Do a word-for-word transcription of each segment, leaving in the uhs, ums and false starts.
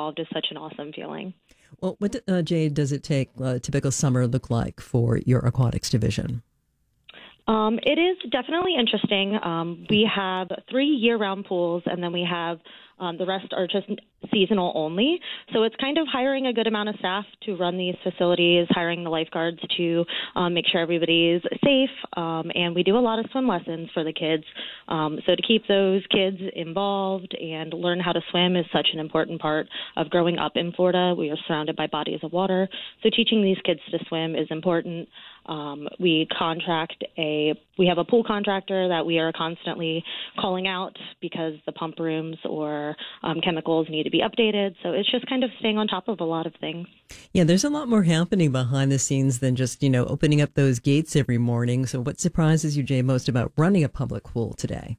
involved is such an awesome feeling. Well, what, uh, Jade, does it take uh, a typical summer look like for your aquatics division? Um, it is definitely interesting. Um, we have three year-round pools, and then we have um, the rest are just seasonal only. So it's kind of hiring a good amount of staff to run these facilities, hiring the lifeguards to um, make sure everybody's safe, um, and we do a lot of swim lessons for the kids. Um, so to keep those kids involved and learn how to swim is such an important part of growing up in Florida. We are surrounded by bodies of water, so teaching these kids to swim is important. Um, we contract a, we have a pool contractor that we are constantly calling out because the pump rooms or um, chemicals need to be updated. So it's just kind of staying on top of a lot of things. Yeah, there's a lot more happening behind the scenes than just, you know, opening up those gates every morning. So what surprises you, Jay, most about running a public pool today?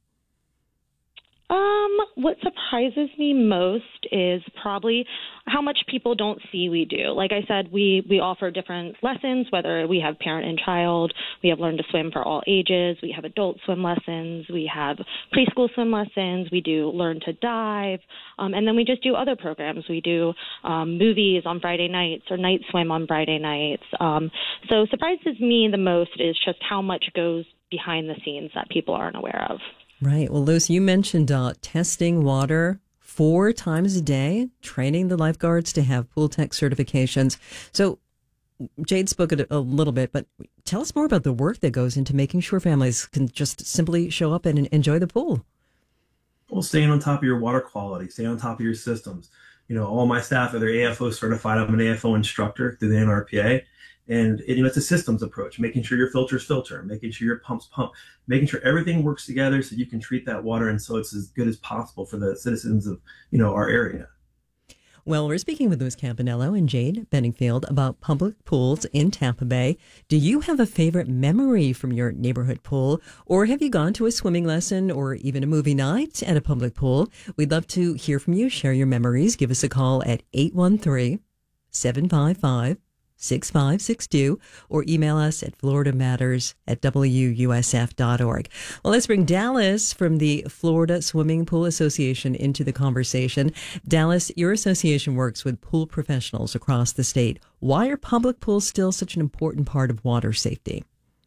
Um, what surprises me most is probably how much people don't see we do. Like I said, we, we offer different lessons, whether we have parent and child, we have learn to swim for all ages, we have adult swim lessons, we have preschool swim lessons, we do learn to dive, um, and then we just do other programs. We do um, movies on Friday nights or night swim on Friday nights. Um, so surprises me the most is just how much goes behind the scenes that people aren't aware of. Right. Well, Luce, you mentioned uh, testing water four times a day, training the lifeguards to have pool tech certifications. So Jade spoke it a little bit, but tell us more about the work that goes into making sure families can just simply show up and enjoy the pool. Well, staying on top of your water quality, staying on top of your systems. You know, all my staff are A F O certified. I'm an A F O instructor through the N R P A. And it, you know, it's a systems approach, making sure your filters filter, making sure your pumps pump, making sure everything works together so you can treat that water and so it's as good as possible for the citizens of, you know, our area. Well, we're speaking with Luce Campanello and Jade Benningfield about public pools in Tampa Bay. Do you have a favorite memory from your neighborhood pool, or have you gone to a swimming lesson or even a movie night at a public pool? We'd love to hear from you. Share your memories. Give us a call at eight one three, seven five five, six five six two or email us at florida matters at w u s f dot org. Well, let's bring Dallas from the Florida Swimming Pool Association into the conversation. Dallas, your association works with pool professionals across the state. Why are public pools still such an important part of water safety?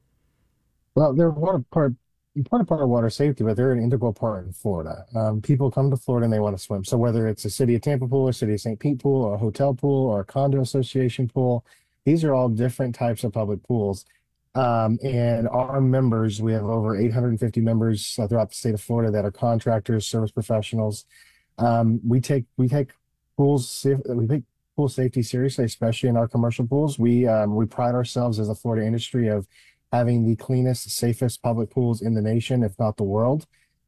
Well, they're one part, important part of water safety, but they're an integral part in Florida. Um, people come to Florida and they want to swim. So whether it's a City of Tampa pool, a City of Saint Pete pool, or a hotel pool, or a condo association pool, these are all different types of public pools. Um, and our members, we have over eight hundred fifty members uh, throughout the state of Florida that are contractors, service professionals. Um, we take we take pools we take pool safety seriously, especially in our commercial pools. We um, we pride ourselves as a Florida industry of having the cleanest, safest public pools in the nation, if not the world.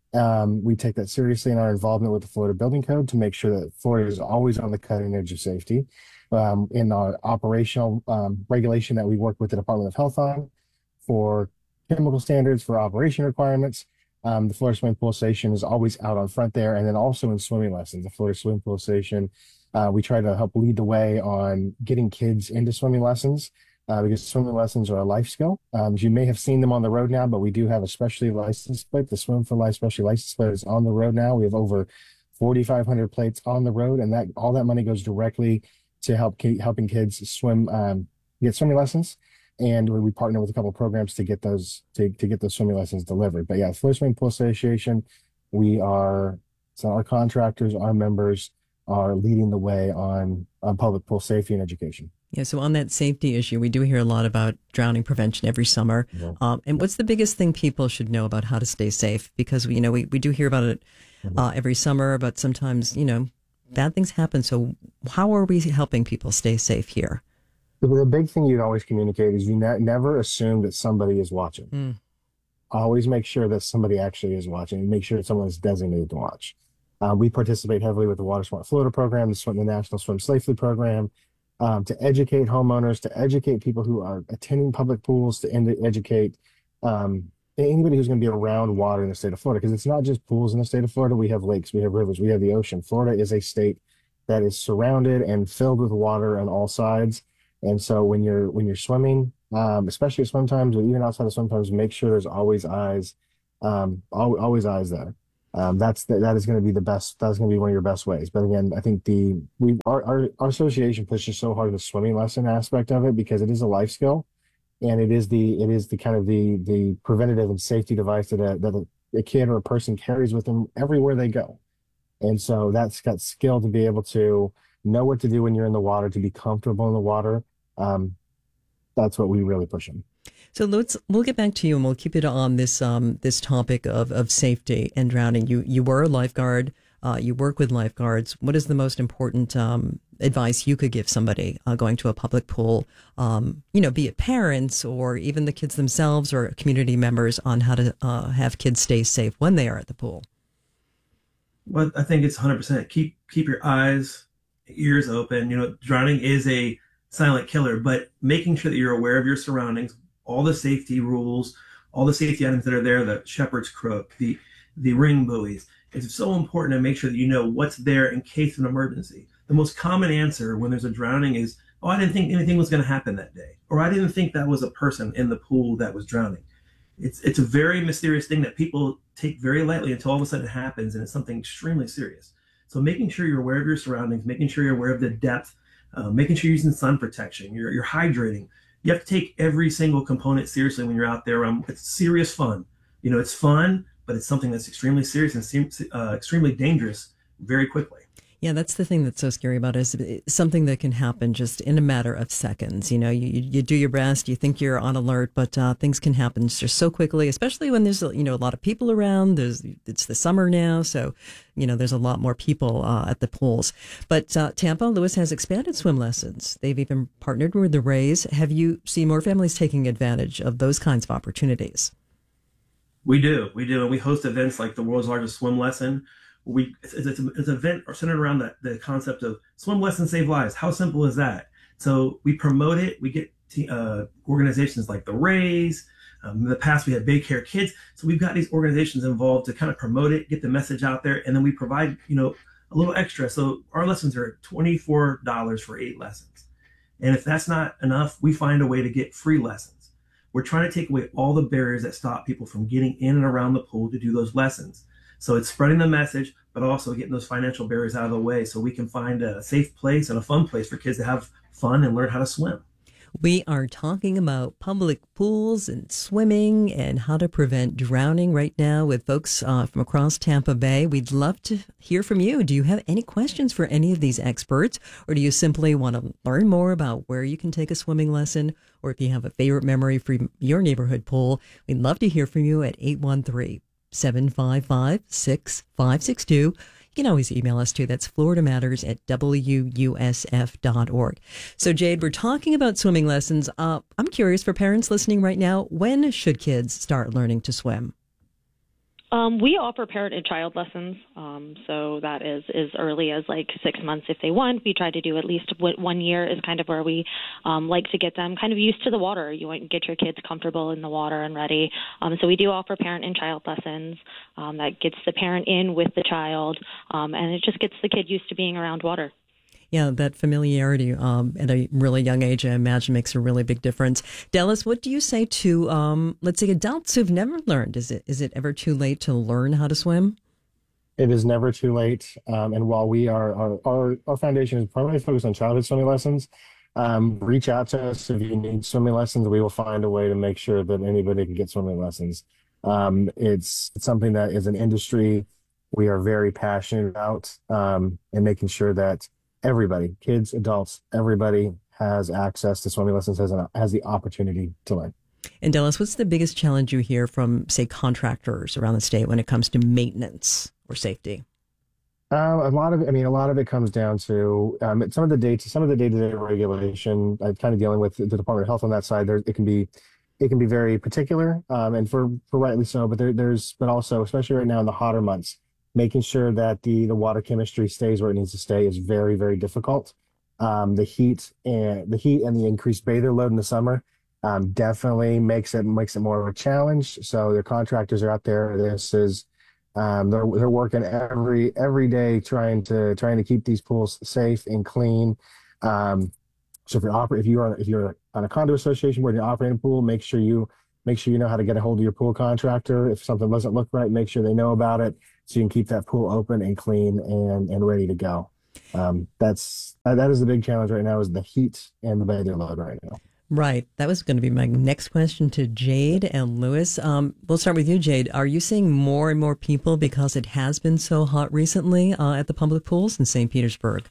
Um, we take that seriously in our involvement with the Florida Building Code to make sure that Florida is always on the cutting edge of safety. Um, in our operational um, regulation that we work with the Department of Health on for chemical standards, for operation requirements. Um, the Florida Swimming Pool Association is always out on front there. And then also in swimming lessons, the Florida Swimming Pool Association, uh, we try to help lead the way on getting kids into swimming lessons uh, because swimming lessons are a life skill. Um, you may have seen them on the road now, but we do have a specialty license plate. The Swim for Life specialty license plate is on the road now. We have over forty-five hundred plates on the road, and that all that money goes directly to help ki- helping kids swim, um, get swimming lessons. And we, we partner with a couple of programs to get those, to, to get those swimming lessons delivered. But yeah, Florida Swimming Pool Association, we are, so our contractors, our members are leading the way on, on public pool safety and education. Yeah, so on that safety issue, we do hear a lot about drowning prevention every summer. Yeah. Um, and what's the biggest thing people should know about how to stay safe? Because, we, you know, we, we do hear about it uh, every summer, but sometimes, you know, bad things happen. So how are we helping people stay safe here? The, the big thing you'd always communicate is you ne- never assume that somebody is watching. Mm. Always make sure that somebody actually is watching and make sure that someone is designated to watch. Uh, we participate heavily with the Water Smart Florida program, the, Swim, the National Swim Safely program, um, to educate homeowners, to educate people who are attending public pools, to ed- educate um, anybody who's going to be around water in the state of Florida, because it's not just pools in the state of Florida. We have lakes, we have rivers, we have the ocean. Florida is a state that is surrounded and filled with water on all sides. And so when you're when you're swimming, um, especially at swim times, or even outside of swim times, make sure there's always eyes, um, al- always eyes there. Um, that's the, that is going to be the best. That's going to be one of your best ways. But again, I think the we our, our our association pushes so hard the swimming lesson aspect of it because it is a life skill, and it is the it is the kind of the the preventative and safety device that a, that a, a kid or a person carries with them everywhere they go. And so that's got skill to be able to know what to do when you're in the water, to be comfortable in the water. Um, that's what we really push them. So let's we'll get back to you, and we'll keep it on this um, this topic of, of safety and drowning. You you were a lifeguard. Uh, you work with lifeguards. What is the most important um, advice you could give somebody uh, going to a public pool? Um, you know, be it parents or even the kids themselves or community members on how to uh, have kids stay safe when they are at the pool. Well, I think it's one hundred percent. Keep keep your eyes, ears open. You know, drowning is a silent killer, but making sure that you're aware of your surroundings, all the safety rules, all the safety items that are there, the shepherd's crook, the the ring buoys. It's so important to make sure that you know what's there in case of an emergency. The most common answer when there's a drowning is, oh, I didn't think anything was going to happen that day, or I didn't think that was a person in the pool that was drowning. It's it's a very mysterious thing that people take very lightly until all of a sudden it happens, and it's something extremely serious. So making sure you're aware of your surroundings, making sure you're aware of the depth, uh, making sure you're using sun protection, you're, you're hydrating. You have to take every single component seriously when you're out there. Um, it's serious fun. You know, it's fun, but it's something that's extremely serious and seems uh, extremely dangerous very quickly. Yeah, that's the thing that's so scary about it, is it's something that can happen just in a matter of seconds. You know, you, you do your best, you think you're on alert, but uh, things can happen just so quickly, especially when there's, you know, a lot of people around. There's, it's the summer now, so, you know, there's a lot more people uh, at the pools. But uh, Tampa, Lewis has expanded swim lessons. They've even partnered with the Rays. Have you seen more families taking advantage of those kinds of opportunities? We do, we do, and we host events like the world's largest swim lesson. We it's, it's, it's an event centered around the, the concept of swim lessons save lives. How simple is that? So we promote it. We get t- uh, organizations like the Rays. Um, in the past, we had Bay Care Kids. So we've got these organizations involved to kind of promote it, get the message out there, and then we provide, you know, a little extra. So our lessons are twenty-four dollars for eight lessons. And if that's not enough, we find a way to get free lessons. We're trying to take away all the barriers that stop people from getting in and around the pool to do those lessons. So it's spreading the message, but also getting those financial barriers out of the way so we can find a safe place and a fun place for kids to have fun and learn how to swim. We are talking about public pools and swimming and how to prevent drowning right now with folks uh, from across Tampa Bay. We'd love to hear from you. Do you have any questions for any of these experts, or do you simply want to learn more about where you can take a swimming lesson, or if you have a favorite memory from your neighborhood pool? We'd love to hear from you at eight one three, seven five five, six five six two. You can always email us too. That's Florida Matters at W U S F dot org. So, Jade, we're talking about swimming lessons. Uh, I'm curious, for parents listening right now, when should kids start learning to swim? Um, we offer parent and child lessons, um, so that is as early as like six months if they want. We try to do at least one year is kind of where we um, like to get them kind of used to the water. You want to get your kids comfortable in the water and ready. Um, so we do offer parent and child lessons um, that gets the parent in with the child, um, and it just gets the kid used to being around water. Yeah, that familiarity um, at a really young age, I imagine, makes a really big difference. Dallas, what do you say to, um, let's say, adults who've never learned? Is it is it ever too late to learn how to swim? It is never too late. Um, and while we are, our, our, our foundation is primarily focused on childhood swimming lessons, um, reach out to us if you need swimming lessons. We will find a way to make sure that anybody can get swimming lessons. Um, it's, it's something that is an industry we are very passionate about, um, and making sure that everybody, kids, adults, everybody has access to swimming lessons, has, an, has the opportunity to learn. And Dallas, what's the biggest challenge you hear from, say, contractors around the state when it comes to maintenance or safety? Uh, a lot of, I mean, a lot of it comes down to um, some of the data, some of the day-to-day regulation. I'm kind of dealing with the Department of Health on that side. There, it can be, it can be very particular, um, and for for rightly so. But there, there's, but also, especially right now in the hotter months, making sure that the the water chemistry stays where it needs to stay is very, very difficult. Um, the heat and the heat and the increased bather load in the summer um, definitely makes it makes it more of a challenge. So the contractors are out there. This is um, they're they're working every every day trying to trying to keep these pools safe and clean. Um, so if you're oper- if you are if you're on a condo association where you're operating a pool, make sure you Make sure you know how to get a hold of your pool contractor. If something doesn't look right, make sure they know about it so you can keep that pool open and clean and, and ready to go. Um, that's that is the big challenge right now, is the heat and the bather load right now. Right. That was going to be my next question to Jade and Lewis. Um, we'll start with you, Jade. Are you seeing more and more people because it has been so hot recently uh, at the public pools in Saint Petersburg?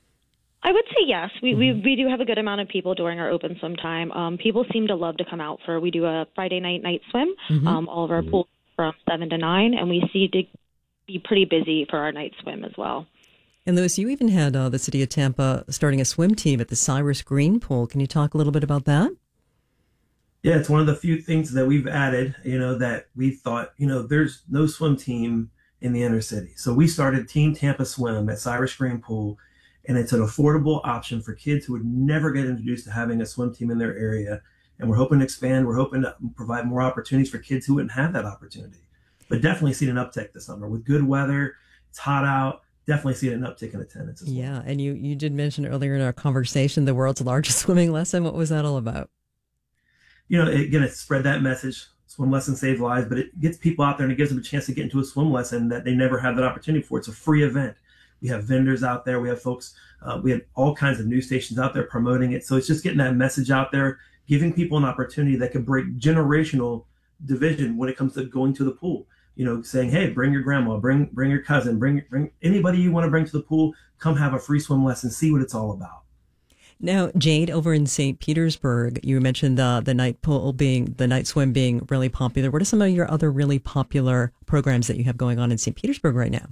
I would say yes. We, Mm-hmm. we we do have a good amount of people during our open swim time. Um, people seem to love to come out for. We do a Friday night night swim. Mm-hmm. Um, all of our pools from seven to nine, and we see to be pretty busy for our night swim as well. And Lewis, you even had uh, the city of Tampa starting a swim team at the Cyrus Green Pool. Can you talk a little bit about that? Yeah, it's one of the few things that we've added, you know, that we thought, you know, there's no swim team in the inner city. So we started Team Tampa Swim at Cyrus Green Pool, and it's an affordable option for kids who would never get introduced to having a swim team in their area. And we're hoping to expand. We're hoping to provide more opportunities for kids who wouldn't have that opportunity. But definitely seen an uptick this summer with good weather. It's hot out. Definitely seen an uptick in attendance as well. Yeah, and you, you did mention earlier in our conversation the world's largest swimming lesson. What was that all about? You know, again, it spread that message. Swim lessons save lives, but it gets people out there and it gives them a chance to get into a swim lesson that they never had that opportunity for. It's a free event. We have vendors out there. We have folks. Uh, we have all kinds of news stations out there promoting it. So it's just getting that message out there, giving people an opportunity that could break generational division when it comes to going to the pool. You know, saying, hey, bring your grandma, bring bring your cousin, bring bring anybody you want to bring to the pool. Come have a free swim lesson, see what it's all about. Now, Jade, over in Saint Petersburg, you mentioned the the night pool being, the night swim being really popular. What are some of your other really popular programs that you have going on in Saint Petersburg right now?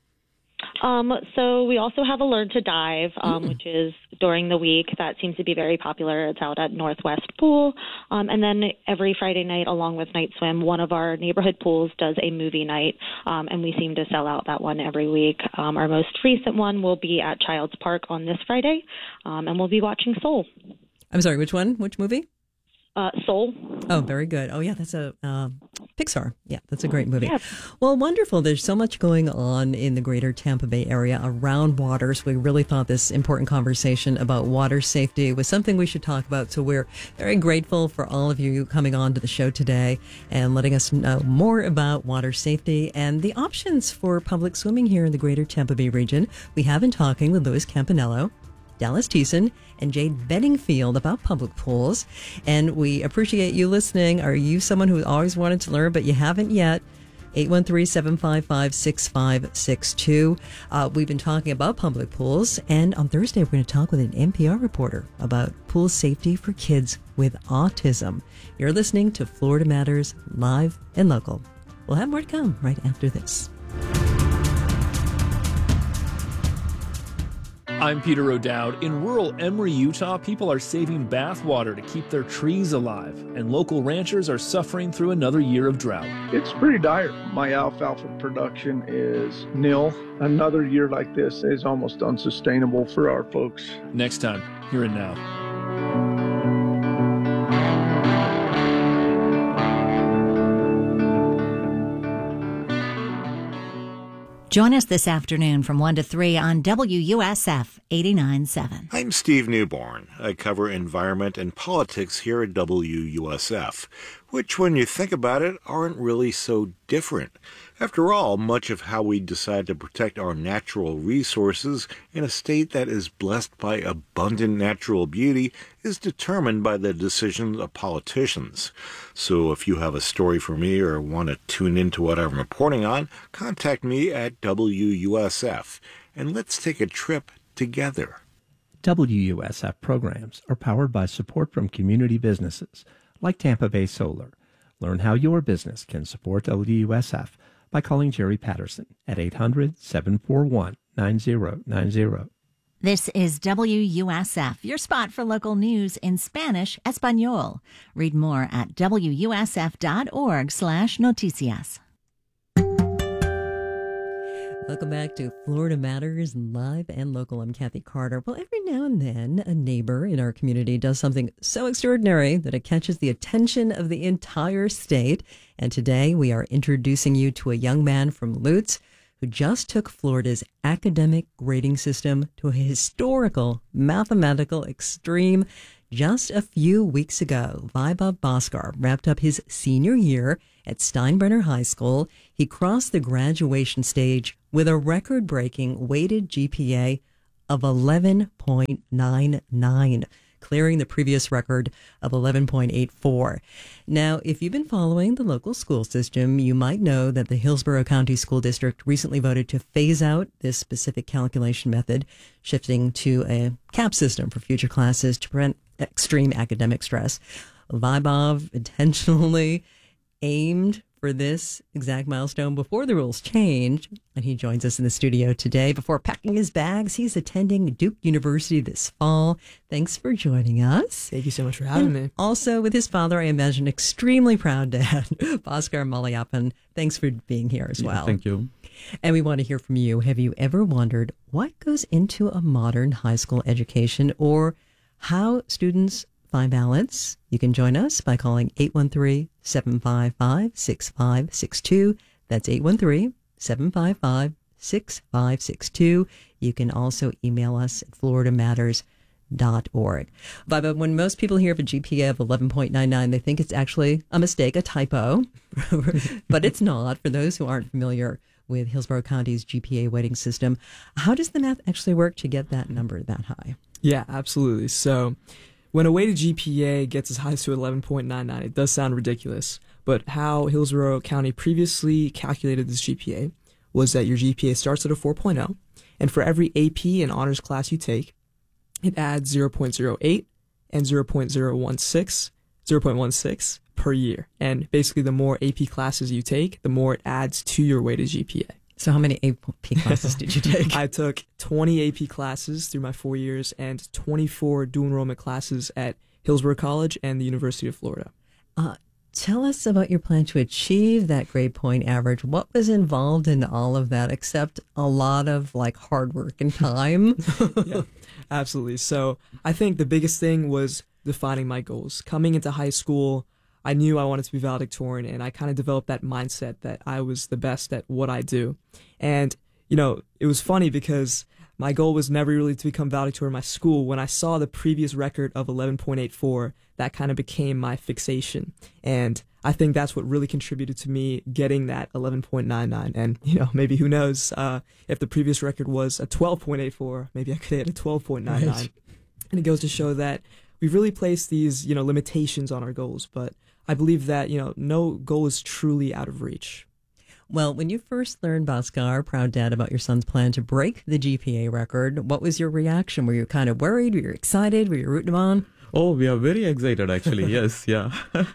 Um, so we also have a Learn to Dive, um, mm. which is during the week. That seems to be very popular. It's out at Northwest Pool. Um, and then every Friday night, along with Night Swim, one of our neighborhood pools does a movie night, um, and we seem to sell out that one every week. Um, our most recent one will be at Child's Park on this Friday, um, and we'll be watching Soul. I'm sorry, which one? Which movie? Uh, Soul. Oh, very good. Oh, yeah, that's a uh, Pixar. Yeah, that's a great movie. Yeah. Well, wonderful. There's so much going on in the greater Tampa Bay area around water. So we really thought this important conversation about water safety was something we should talk about. So we're very grateful for all of you coming on to the show today and letting us know more about water safety and the options for public swimming here in the greater Tampa Bay region. We have been talking with Lewis Campanello, Dallas Thiessen, and Jade Bedingfield about public pools. And we appreciate you listening. Are you someone who always wanted to learn but you haven't yet? eight one three, seven five five, six five six two. Uh, we've been talking about public pools, and on Thursday we're going to talk with an N P R reporter about pool safety for kids with autism. You're listening to Florida Matters Live and Local. We'll have more to come right after this. I'm Peter O'Dowd. In rural Emery, Utah, people are saving bathwater to keep their trees alive, and local ranchers are suffering through another year of drought. It's pretty dire. My alfalfa production is nil. Another year like this is almost unsustainable for our folks. Next time, Here and Now. Join us this afternoon from one to three on W U S F eighty-nine point seven. I'm Steve Newborn. I cover environment and politics here at W U S F, which, when you think about it, aren't really so different. After all, much of how we decide to protect our natural resources in a state that is blessed by abundant natural beauty is determined by the decisions of politicians. So if you have a story for me or want to tune into what I'm reporting on, contact me at W U S F, and let's take a trip together. W U S F programs are powered by support from community businesses like Tampa Bay Solar. Learn how your business can support W U S F by calling Jerry Patterson at eight hundred, seven four one, nine zero nine zero. This is W U S F, your spot for local news in Spanish Espanol. Read more at W U S F dot org slash noticias. Welcome back to Florida Matters Live and Local. I'm Kathy Carter. Well, every now and then, a neighbor in our community does something so extraordinary that it catches the attention of the entire state. And today, we are introducing you to a young man from Lutz who just took Florida's academic grading system to a historical, mathematical extreme. Just a few weeks ago, Vaibhav Bhaskar wrapped up his senior year at Steinbrenner High School. He crossed the graduation stage with a record-breaking weighted G P A of eleven point nine nine, clearing the previous record of eleven point eight four. Now, if you've been following the local school system, you might know that the Hillsborough County School District recently voted to phase out this specific calculation method, shifting to a cap system for future classes to prevent extreme academic stress. Vaibhav intentionally aimed for this exact milestone before the rules changed, and he joins us in the studio today. Before packing his bags, he's attending Duke University this fall. Thanks for joining us. Thank you so much for having and me. Also, with his father, I imagine, extremely proud dad, Bhaskar Maliyappan. Thanks for being here as well. Yeah, thank you. And we want to hear from you. Have you ever wondered what goes into a modern high school education, or how students find balance? You can join us by calling eight one three, seven five five, six five six two. That's eight one three, seven five five, six five six two. You can also email us at florida matters dot org. But when most people hear of a G P A of eleven point nine nine, they think it's actually a mistake, a typo. But it's not. For those who aren't familiar with Hillsborough County's G P A weighting system, how does the math actually work to get that number that high? Yeah, absolutely. So when a weighted G P A gets as high as to eleven point nine nine, it does sound ridiculous. But how Hillsborough County previously calculated this G P A was that your G P A starts at a four point oh, and for every A P and honors class you take, it adds zero point zero eight and zero point zero one six, zero point one six per year. And basically, the more A P classes you take, the more it adds to your weighted G P A. So how many A P classes did you take? I took twenty A P classes through my four years and twenty-four dual enrollment classes at Hillsborough College and the University of Florida. Uh, tell us about your plan to achieve that grade point average. What was involved in all of that, except a lot of like hard work and time? Yeah, absolutely. So I think the biggest thing was defining my goals. Coming into high school, I knew I wanted to be valedictorian, and I kind of developed that mindset that I was the best at what I do. And, you know, it was funny because my goal was never really to become valedictorian in my school. When I saw the previous record of eleven point eight four, that kind of became my fixation. And I think that's what really contributed to me getting that eleven point nine nine. And, you know, maybe who knows, uh, if the previous record was a twelve point eight four, maybe I could hit a twelve point nine nine. Right. And it goes to show that we've really placed these, you know, limitations on our goals. But I believe that, you know, no goal is truly out of reach. Well, when you first learned, Bhaskar, proud dad, about your son's plan to break the G P A record, what was your reaction? Were you kind of worried? Were you excited? Were you rooting him on? Oh, we are very excited, actually. Yes, yeah.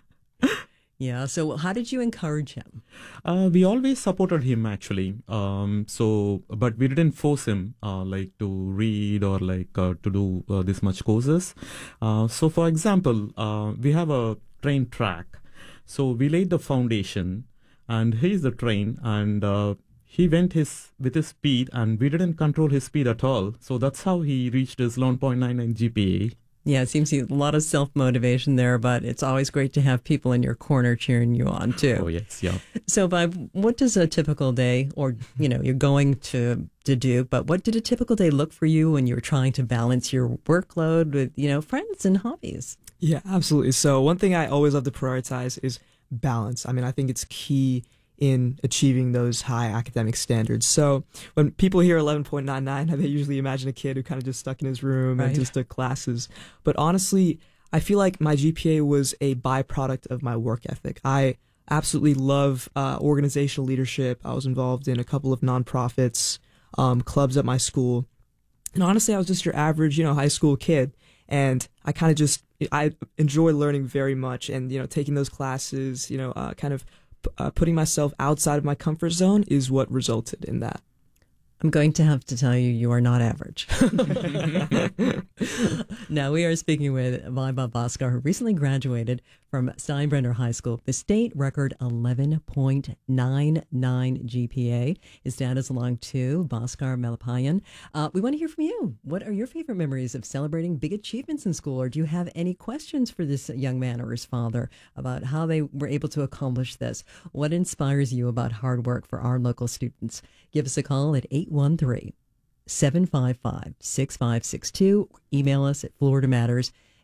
Yeah. So how did you encourage him? Uh, we always supported him, actually. Um, so, but we didn't force him, uh, like to read or like uh, to do uh, this much courses. Uh, so, for example, uh, we have a train track. So we laid the foundation, and he's the train, and uh, he went his with his speed, and we didn't control his speed at all. So that's how he reached his eleven point nine nine G P A. Yeah, it seems a lot of self-motivation there, but it's always great to have people in your corner cheering you on, too. Oh, yes, yeah. So, Bob, what does a typical day, or, you know, you're going to, to do, but what did a typical day look for you when you were trying to balance your workload with, you know, friends and hobbies? Yeah, absolutely. So one thing I always love to prioritize is balance. I mean, I think it's key in achieving those high academic standards. So when people hear eleven point nine nine, they usually imagine a kid who kind of just stuck in his room right. and just took classes. But honestly, I feel like my G P A was a byproduct of my work ethic. I absolutely love uh, organizational leadership. I was involved in a couple of nonprofits, um, clubs at my school. And honestly, I was just your average, you know, high school kid. And I kind of just, I enjoy learning very much, and, you know, taking those classes, you know, uh, kind of uh, putting myself outside of my comfort zone is what resulted in that. I'm going to have to tell you, you are not average. Now, we are speaking with Vaibhav Bhaskar, who recently graduated from Steinbrenner High School, the state record eleven point nine nine G P A. His dad is along too, Bhaskar Maliyappan. Uh, we want to hear from you. What are your favorite memories of celebrating big achievements in school? Or do you have any questions for this young man or his father about how they were able to accomplish this? What inspires you about hard work for our local students? Give us a call at eight one three, seven five five, six five six two. Email us at florida matters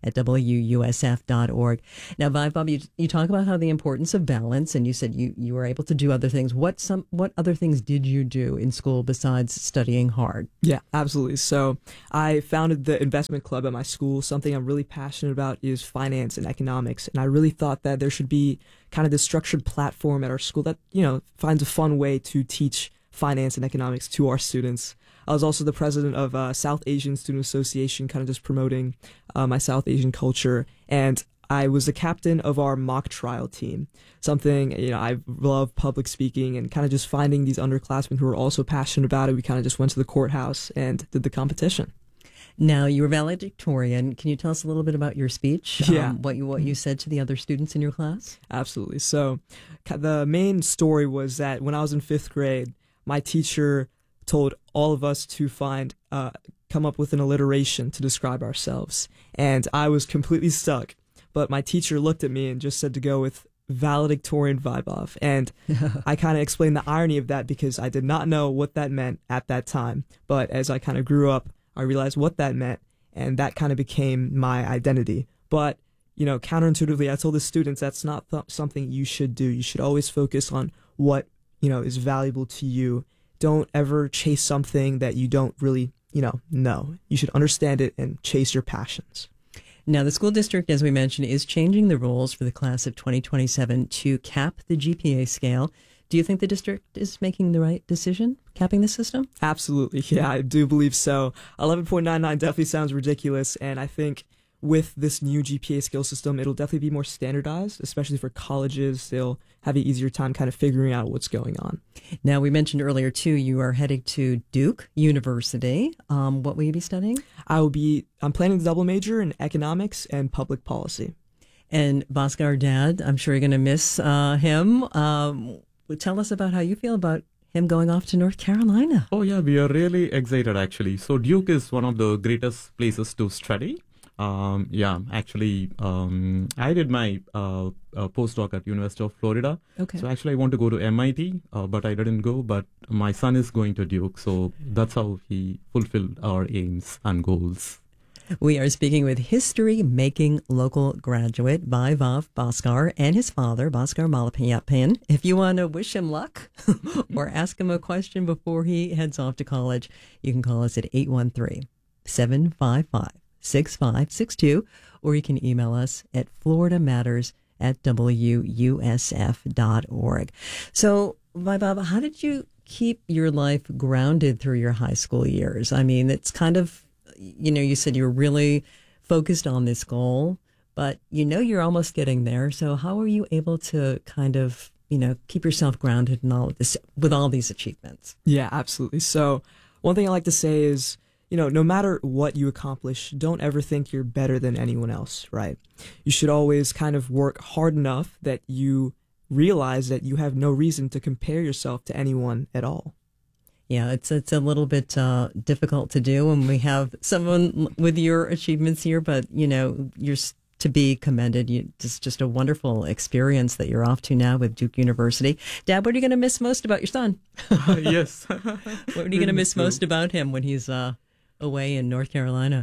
at W U S F dot org. Now, Vaibhav, you, you talk about how the importance of balance, and you said you, you were able to do other things. What some what other things did you do in school besides studying hard? Yeah, absolutely. So I founded the investment club at my school. Something I'm really passionate about is finance and economics, and I really thought that there should be kind of this structured platform at our school that, you know, finds a fun way to teach finance and economics to our students. I was also the president of uh, South Asian Student Association, kind of just promoting uh, my South Asian culture. And I was the captain of our mock trial team. Something, you know, I love public speaking and kind of just finding these underclassmen who are also passionate about it. We kind of just went to the courthouse and did the competition. Now, you were valedictorian. Can you tell us a little bit about your speech? Yeah. Um, what you what you said to the other students in your class? Absolutely. So the main story was that when I was in fifth grade, my teacher told all of us to find, uh, come up with an alliteration to describe ourselves. And I was completely stuck. But my teacher looked at me and just said to go with valedictorian Vaibhav. And I kind of explained the irony of that because I did not know what that meant at that time. But as I kind of grew up, I realized what that meant. And that kind of became my identity. But, you know, counterintuitively, I told the students that's not th- something you should do. You should always focus on what, you know, is valuable to you. Don't ever chase something that you don't really, you know, know. You should understand it and chase your passions. Now, the school district, as we mentioned, is changing the rules for the class of twenty twenty-seven to cap the G P A scale. Do you think the district is making the right decision, capping the system? Absolutely. Yeah, I do believe so. eleven point nine nine definitely sounds ridiculous, and I think with this new G P A scale system, it'll definitely be more standardized, especially for colleges. They'll have an easier time kind of figuring out what's going on. Now, we mentioned earlier, too, you are heading to Duke University. Um, what will you be studying? I will be, I'm planning to double major in economics and public policy. And Bhaskar, Dad, I'm sure you're going to miss uh, him. Um, tell us about how you feel about him going off to North Carolina. Oh, yeah, we are really excited, actually. So Duke is one of the greatest places to study. Um, yeah, actually, um, I did my uh, uh, postdoc at University of Florida. Okay. So actually, I want to go to M I T, uh, but I didn't go. But my son is going to Duke, so that's how he fulfilled our aims and goals. We are speaking with history-making local graduate Vaibhav Bhaskar and his father, Bhaskar Malapayappan. If you want to wish him luck or ask him a question before he heads off to college, you can call us at eight one three, seven five five, six five six two, or you can email us at florida matters at W U S F dot org. So, Vaibhav, how did you keep your life grounded through your high school years? I mean, it's kind of, you know, you said you're really focused on this goal, but you know you're almost getting there. So how are you able to kind of, you know, keep yourself grounded in all of this, with all these achievements? Yeah, absolutely. So one thing I like to say is, you know, no matter what you accomplish, don't ever think you're better than anyone else, right? You should always kind of work hard enough that you realize that you have no reason to compare yourself to anyone at all. Yeah, it's it's a little bit uh, difficult to do when we have someone with your achievements here, but, you know, you're to be commended. You, it's just a wonderful experience that you're off to now with Duke University. Dad, what are you going to miss most about your son? Uh, yes. What are you going to miss most about him when he's uh, away in North Carolina?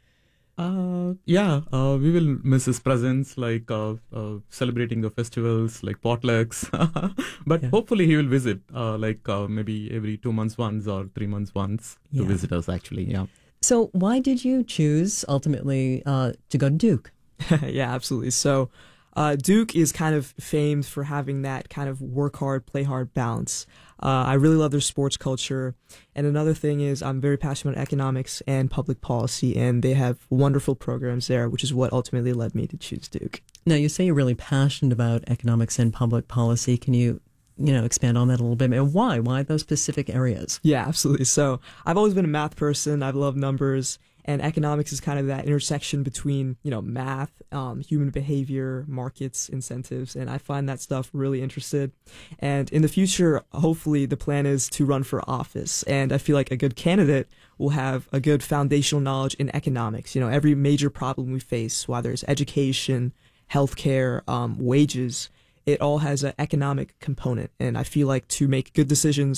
Uh, yeah, uh, we will miss his presence, like uh, uh, celebrating the festivals, like potlucks. But yeah, hopefully he will visit, uh, like uh, maybe every two months once or three months once to Yeah. visit us, actually. Yeah. So why did you choose ultimately uh, to go to Duke? Yeah, absolutely. So uh, Duke is kind of famed for having that kind of work hard, play hard balance. Uh, I really love their sports culture. And another thing is I'm very passionate about economics and public policy, and they have wonderful programs there, which is what ultimately led me to choose Duke. Now, you say you're really passionate about economics and public policy. Can you, you know, expand on that a little bit? And why? Why those specific areas? Yeah, absolutely. So I've always been a math person. I've loved numbers. And economics is kind of that intersection between, you know, math, um, human behavior, markets, incentives. And I find that stuff really interested. And in the future, hopefully the plan is to run for office. And I feel like a good candidate will have a good foundational knowledge in economics. You know, every major problem we face, whether it's education, healthcare, um, wages, it all has an economic component. And I feel like to make good decisions,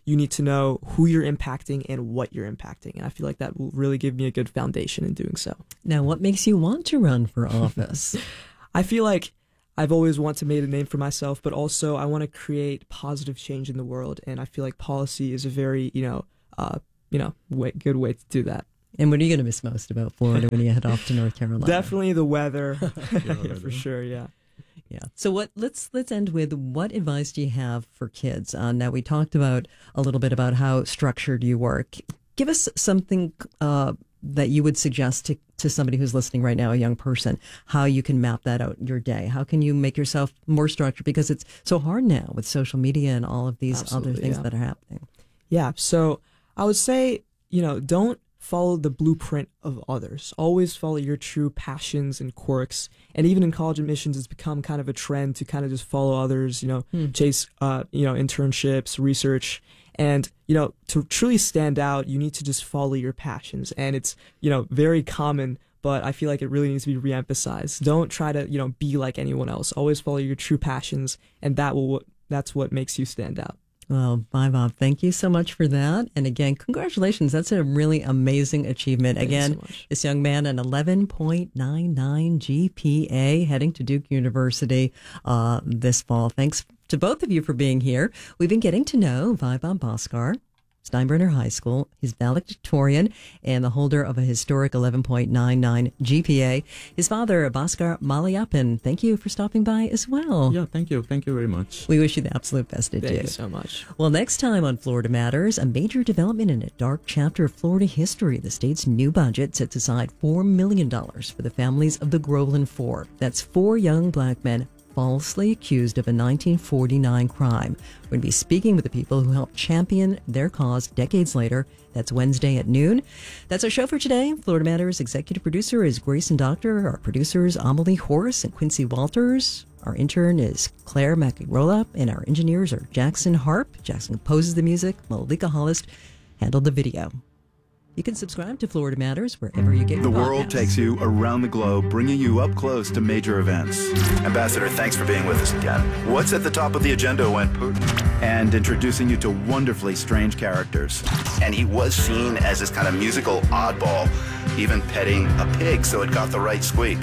you need to know who you're impacting and what you're impacting. And I feel like that will really give me a good foundation in doing so. Now, what makes you want to run for office? I feel like I've always wanted to make a name for myself, but also I want to create positive change in the world. And I feel like policy is a very, you know, uh, you know, way, good way to do that. And what are you going to miss most about Florida when you head off to North Carolina? Definitely the weather. Yeah, yeah, for sure, yeah. Yeah. So what? Let's let's end with, what advice do you have for kids? Uh, now, we talked about a little bit about how structured you work. Give us something uh, that you would suggest to, to somebody who's listening right now, a young person, how you can map that out in your day. How can you make yourself more structured? Because it's so hard now with social media and all of these Absolutely, other things yeah. that are happening. Yeah. So I would say, you know, don't follow the blueprint of others. Always follow your true passions and quirks. And even in college admissions, it's become kind of a trend to kind of just follow others, you know, hmm. chase, uh, you know, internships, research. And, you know, to truly stand out, you need to just follow your passions. And it's, you know, very common, but I feel like it really needs to be reemphasized. Don't try to, you know, be like anyone else. Always follow your true passions, and that will, that's what makes you stand out. Well, Vaibhav, thank you so much for that. And again, congratulations. That's a really amazing achievement. Thank again, you so much. This young man, an eleven point nine nine G P A, heading to Duke University uh, this fall. Thanks to both of you for being here. We've been getting to know Vaibhav Bhaskar, Steinbrenner High School. He's valedictorian and the holder of a historic eleven point nine nine G P A. His father, Bhaskar Maliyappan, thank you for stopping by as well. Yeah, thank you. Thank you very much. We wish you the absolute best at Thank Duke. you so much. Well, next time on Florida Matters, a major development in a dark chapter of Florida history. The state's new budget sets aside four million dollars for the families of the Groveland Four. That's four young black men falsely accused of a nineteen forty-nine crime. We're going to be speaking with the people who helped champion their cause decades later. That's Wednesday at noon. That's our show for today. Florida Matters executive producer is Grayson Doctor. Our producers, Amelie Horace and Quincy Walters. Our intern is Claire McEnroe, and our engineers are Jackson Harp. Jackson composes the music. Malika Hollist handled the video. You can subscribe to Florida Matters wherever you get your The podcasts. world takes you around the globe, bringing you up close to major events. Ambassador, thanks for being with us again. What's at the top of the agenda when Putin? And introducing you to wonderfully strange characters. And he was seen as this kind of musical oddball, even petting a pig so it got the right squeak.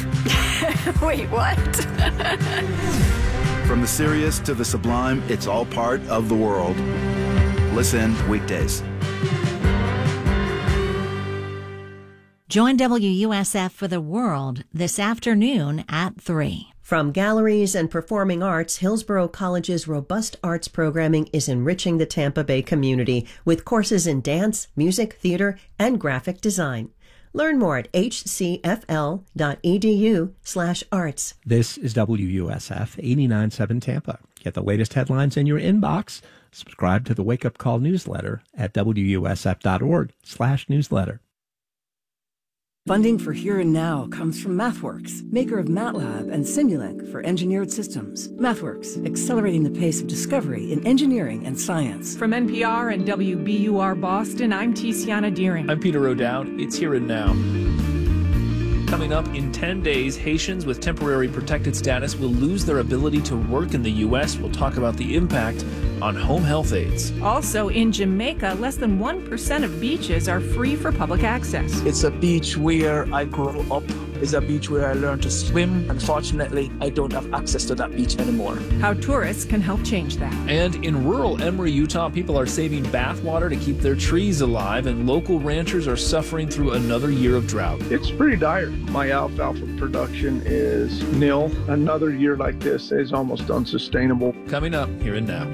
Wait, what? From the serious to the sublime, it's all part of the world. Listen weekdays. Join W U S F for the World this afternoon at three. From galleries and performing arts, Hillsborough College's robust arts programming is enriching the Tampa Bay community with courses in dance, music, theater, and graphic design. Learn more at hcfl.edu slash arts. This is W U S F eighty-nine point seven Tampa. Get the latest headlines in your inbox. Subscribe to the Wake Up Call newsletter at wusf.org slash newsletter. Funding for Here and Now comes from MathWorks, maker of MATLAB and Simulink for engineered systems. MathWorks, accelerating the pace of discovery in engineering and science. From N P R and W B U R Boston, I'm Tiziana Deering. I'm Peter O'Dowd. It's Here and Now. Coming up in ten days, Haitians with temporary protected status will lose their ability to work in the U S. We'll talk about the impact on home health aides. Also in Jamaica, less than one percent of beaches are free for public access. It's a beach where I grew up. It's a beach where I learned to swim. Unfortunately, I don't have access to that beach anymore. How tourists can help change that. And in rural Emory, Utah, people are saving bathwater to keep their trees alive, and local ranchers are suffering through another year of drought. It's pretty dire. My alfalfa production is nil. Another year like this is almost unsustainable. Coming up Here and Now.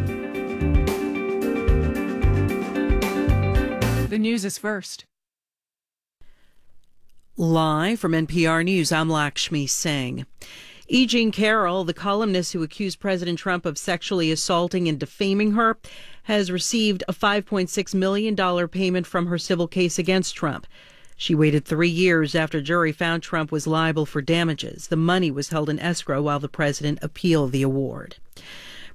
The news is first. Live from N P R News, I'm Lakshmi Singh. E. Jean Carroll, the columnist who accused President Trump of sexually assaulting and defaming her, has received a five point six million dollars payment from her civil case against Trump. She waited three years after a jury found Trump was liable for damages. The money was held in escrow while the president appealed the award.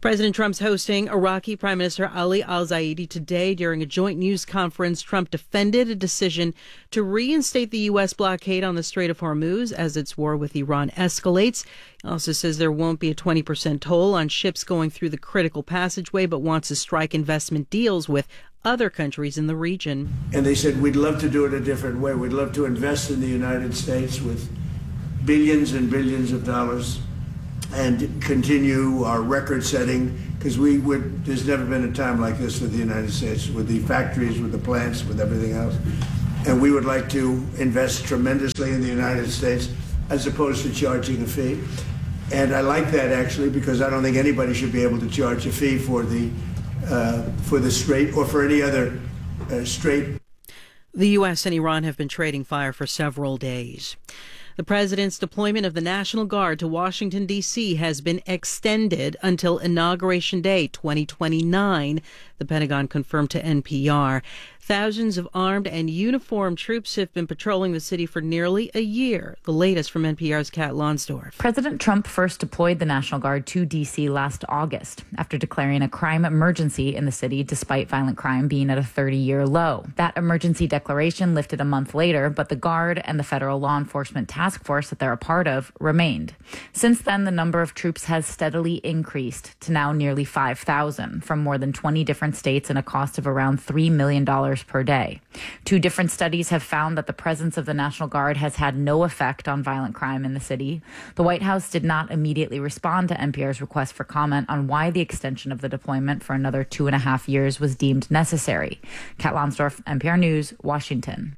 President Trump's hosting Iraqi Prime Minister Ali al-Zaidi today. During a joint news conference, Trump defended a decision to reinstate the U S blockade on the Strait of Hormuz as its war with Iran escalates. He also says there won't be a twenty percent toll on ships going through the critical passageway, but wants to strike investment deals with other countries in the region. And they said, we'd love to do it a different way. We'd love to invest in the United States with billions and billions of dollars and continue our record setting, because we would, there's never been a time like this for the United States, with the factories, with the plants, with everything else. And we would like to invest tremendously in the United States as opposed to charging a fee. And I like that, actually, because I don't think anybody should be able to charge a fee for the uh, for the Strait or for any other uh, strait. The U S and Iran have been trading fire for several days. The president's deployment of the National Guard to Washington, D C has been extended until Inauguration Day twenty twenty-nine, the Pentagon confirmed to N P R. Thousands of armed and uniformed troops have been patrolling the city for nearly a year. The latest from N P R's Kat Lonsdorf. President Trump first deployed the National Guard to D C last August after declaring a crime emergency in the city despite violent crime being at a thirty-year low. That emergency declaration lifted a month later, but the Guard and the federal law enforcement task force that they're a part of remained. Since then, the number of troops has steadily increased to now nearly five thousand from more than twenty different states and a cost of around three million dollars per day. Two different studies have found that the presence of the National Guard has had no effect on violent crime in the city. The White House did not immediately respond to N P R's request for comment on why the extension of the deployment for another two and a half years was deemed necessary. Kat Lonsdorf, N P R News, Washington.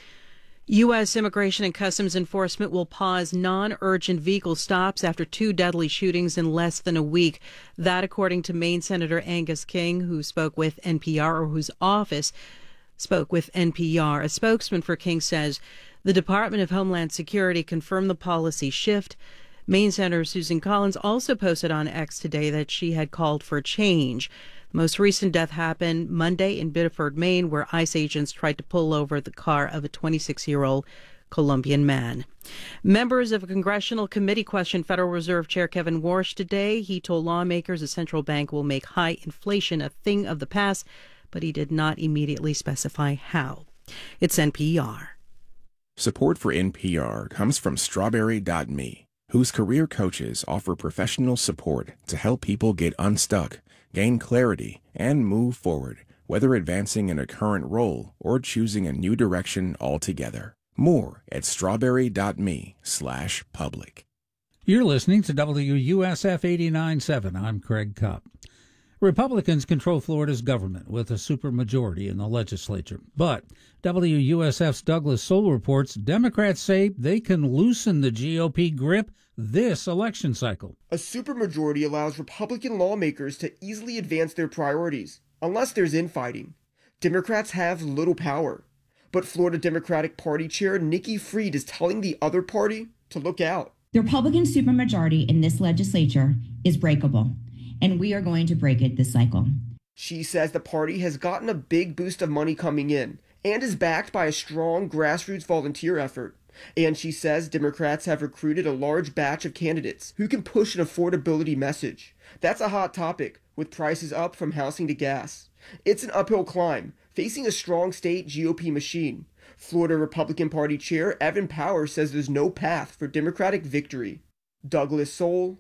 U S Immigration and Customs Enforcement will pause non-urgent vehicle stops after two deadly shootings in less than a week. That, according to Maine Senator Angus King, who spoke with N P R, or whose office spoke with N P R. A spokesman for King says the Department of Homeland Security confirmed the policy shift. Maine Senator Susan Collins also posted on X today that she had called for change. The most recent death happened Monday in Biddeford, Maine, where ICE agents tried to pull over the car of a twenty-six-year-old Colombian man. Members of a congressional committee questioned Federal Reserve Chair Kevin Warsh today. He told lawmakers a central bank will make high inflation a thing of the past, but he did not immediately specify how. It's N P R. Support for N P R comes from Strawberry dot me, whose career coaches offer professional support to help people get unstuck, gain clarity, and move forward, whether advancing in a current role or choosing a new direction altogether. More at strawberry dot me slash public. You're listening to W U S F eighty-nine point seven. I'm Craig Kopp. Republicans control Florida's government with a supermajority in the legislature. But W U S F's Douglas Soul reports Democrats say they can loosen the G O P grip this election cycle. A supermajority allows Republican lawmakers to easily advance their priorities, unless there's infighting. Democrats have little power. But Florida Democratic Party Chair Nikki Fried is telling the other party to look out. The Republican supermajority in this legislature is breakable, and we are going to break it this cycle. She says the party has gotten a big boost of money coming in and is backed by a strong grassroots volunteer effort. And she says Democrats have recruited a large batch of candidates who can push an affordability message. That's a hot topic, with prices up from housing to gas. It's an uphill climb, facing a strong state G O P machine. Florida Republican Party Chair Evan Powers says there's no path for Democratic victory. Douglas Soul,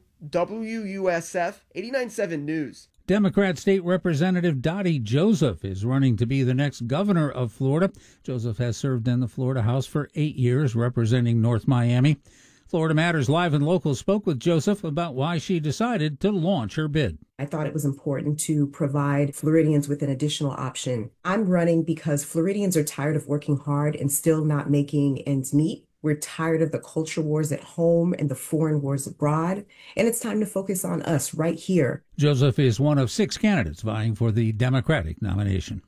W U S F eighty-nine point seven News. Democrat State Representative Dottie Joseph is running to be the next governor of Florida. Joseph has served in the Florida House for eight years, representing North Miami. Florida Matters Live and Local spoke with Joseph about why she decided to launch her bid. I thought it was important to provide Floridians with an additional option. I'm running because Floridians are tired of working hard and still not making ends meet. We're tired of the culture wars at home and the foreign wars abroad, and it's time to focus on us right here. Joseph is one of six candidates vying for the Democratic nomination.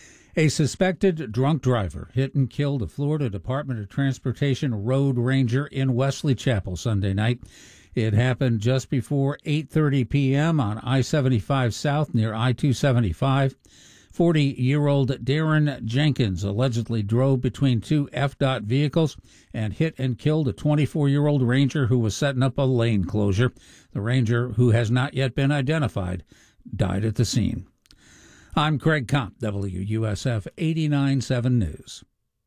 A suspected drunk driver hit and killed a Florida Department of Transportation road ranger in Wesley Chapel Sunday night. It happened just before eight thirty p.m. on I seventy-five South near I two seventy-five. forty-year-old Darren Jenkins allegedly drove between two F DOT vehicles and hit and killed a twenty-four-year-old ranger who was setting up a lane closure. The ranger, who has not yet been identified, died at the scene. I'm Craig Kopp, W U S F eighty-nine point seven News.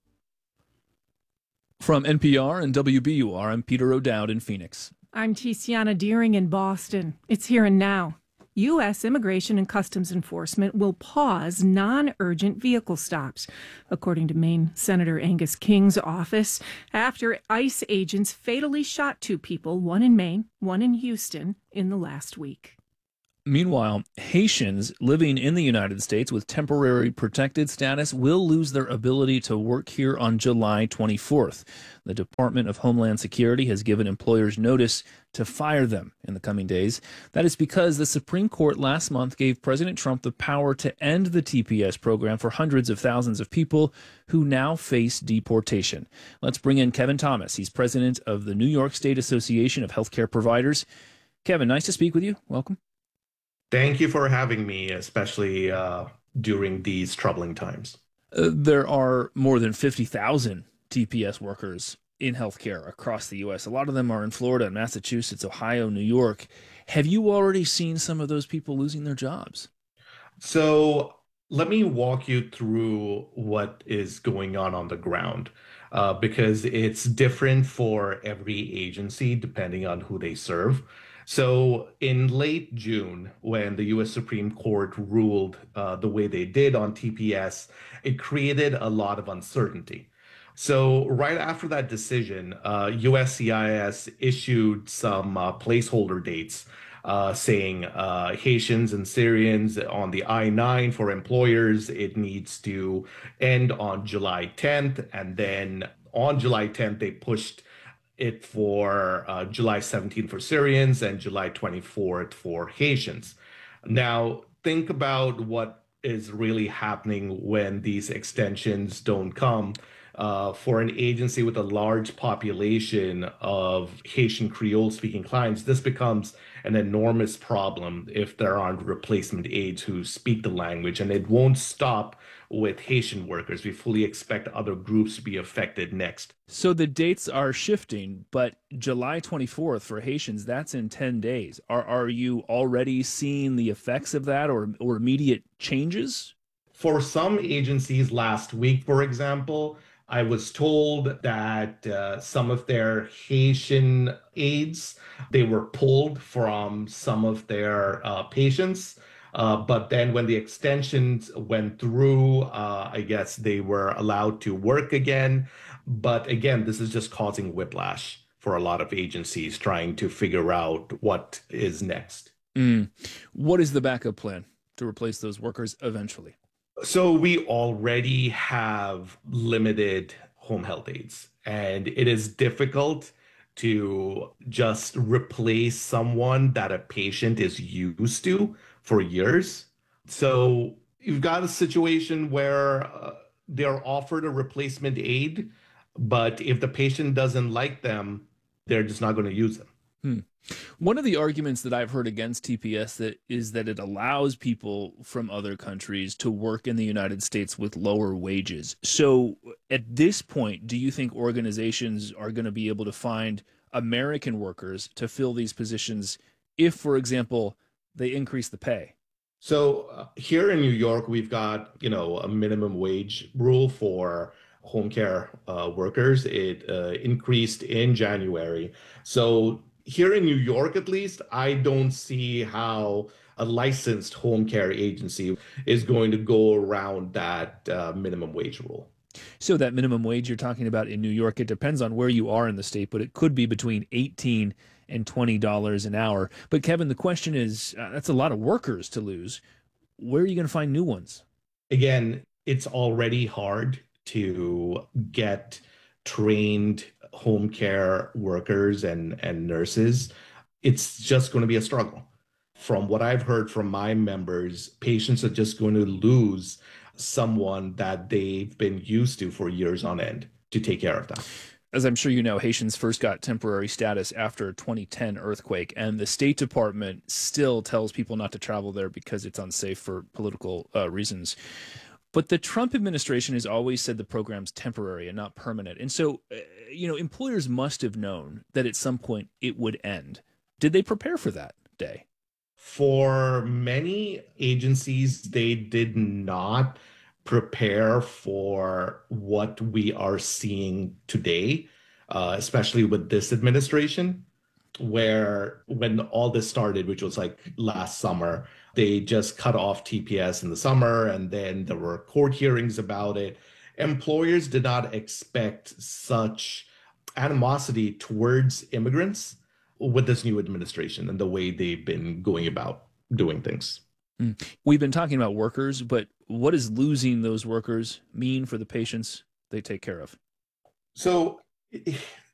From N P R and W B U R, I'm Peter O'Dowd in Phoenix. I'm Tiziana Deering in Boston. It's here and now. U S Immigration and Customs Enforcement will pause non-urgent vehicle stops, according to Maine Senator Angus King's office, after ICE agents fatally shot two people, one in Maine, one in Houston, in the last week. Meanwhile, Haitians living in the United States with temporary protected status will lose their ability to work here on July twenty-fourth. The Department of Homeland Security has given employers notice to fire them in the coming days. That is because the Supreme Court last month gave President Trump the power to end the T P S program for hundreds of thousands of people who now face deportation. Let's bring in Kevin Thomas. He's president of the New York State Association of Healthcare Providers. Kevin, nice to speak with you. Welcome. Thank you for having me, especially uh, during these troubling times. Uh, there are more than fifty thousand T P S workers in healthcare across the U S. A lot of them are in Florida, Massachusetts, Ohio, New York. Have you already seen some of those people losing their jobs? So let me walk you through what is going on on the ground, uh, because it's different for every agency depending on who they serve. So in late June, when the U S Supreme Court ruled uh, the way they did on T P S, it created a lot of uncertainty. So right after that decision, uh, U S C I S issued some uh, placeholder dates uh, saying uh, Haitians and Syrians on the I nine for employers, it needs to end on July tenth. And then on July tenth, they pushed it for uh, July seventeenth for Syrians and July twenty-fourth for Haitians. Now, think about what is really happening when these extensions don't come. Uh, for an agency with a large population of Haitian Creole-speaking clients, this becomes an enormous problem if there aren't replacement aides who speak the language, and it won't stop with Haitian workers. We fully expect other groups to be affected next. So the dates are shifting, but July twenty-fourth for Haitians, that's in ten days. Are are you already seeing the effects of that or, or immediate changes? For some agencies last week, for example, I was told that uh, some of their Haitian aides, they were pulled from some of their uh, patients. Uh, but then when the extensions went through, uh, I guess they were allowed to work again. But again, this is just causing whiplash for a lot of agencies trying to figure out what is next. Mm. What is the backup plan to replace those workers eventually? So we already have limited home health aides, and it is difficult to just replace someone that a patient is used to for years. So you've got a situation where uh, they're offered a replacement aide, but if the patient doesn't like them, they're just not going to use them. Hmm. One of the arguments that I've heard against T P S that is that it allows people from other countries to work in the United States with lower wages. So at this point, do you think organizations are going to be able to find American workers to fill these positions if, for example, they increase the pay? So uh, here in New York, we've got, you know, a minimum wage rule for home care uh, workers. It uh, increased in January. So here in New York, at least, I don't see how a licensed home care agency is going to go around that uh, minimum wage rule. So that minimum wage you're talking about in New York, it depends on where you are in the state, but it could be between eighteen and twenty dollars an hour. But Kevin, the question is, uh, that's a lot of workers to lose. Where are you going to find new ones? Again, it's already hard to get trained home care workers and, and nurses. It's just going to be a struggle. From what I've heard from my members, patients are just going to lose someone that they've been used to for years on end to take care of them. as I'm sure you know, Haitians first got temporary status after a twenty ten earthquake, and the State Department still tells people not to travel there because it's unsafe for political uh, reasons. But the Trump administration has always said the program's temporary and not permanent. And so, uh, you know, employers must have known that at some point it would end. Did they prepare for that day? For many agencies, they did not prepare for what we are seeing today, uh, especially with this administration, where when all this started, which was like last summer, they just cut off T P S in the summer, and then there were court hearings about it. Employers did not expect such animosity towards immigrants with this new administration and the way they've been going about doing things. Mm. We've been talking about workers, but what does losing those workers mean for the patients they take care of? So